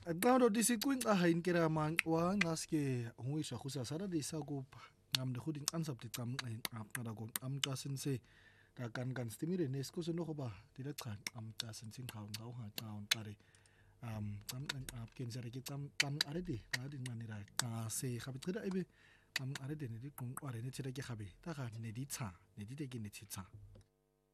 Qado disicwinca hayinkera manqwa ngaske nguisha khusa sara disakupha ngamde khudi ansap dicam qada ko amqa sense ka kan stimire nesikuso no goba dile cha amqa sense ngqaw ngqaw ha qaw qare cam kensere ke cam arede ga dinqanira ka se gabicida ebe arede ne diqonqware ne tshela ke gabe ta ga ne ditsha ne diteke ne tshitsa